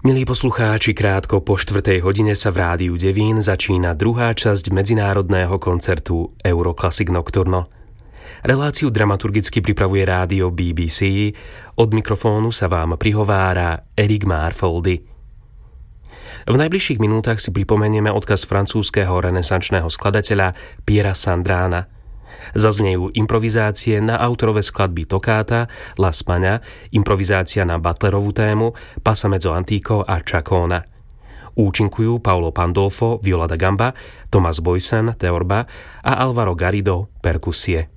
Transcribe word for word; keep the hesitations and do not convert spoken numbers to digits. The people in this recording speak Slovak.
Milí poslucháči, krátko po štvrtej hodine sa v Rádiu Devín začína druhá časť medzinárodného koncertu Euroclassic Nocturno. Reláciu dramaturgicky pripravuje rádio bé bé cé, od mikrofónu sa vám prihovára Erik Marfoldy. V najbližších minútach si pripomenieme odkaz francúzskeho renesančného skladateľa Piera Sandrána. Zaznejú improvizácie na autorové skladby Toccata, La Spagna, improvizácia na Butlerovú tému, Passa mezzo antico a Chacona. Účinkujú Paolo Pandolfo, viola da gamba, Thomas Boysen, teorba a Alvaro Garrido, perkusie.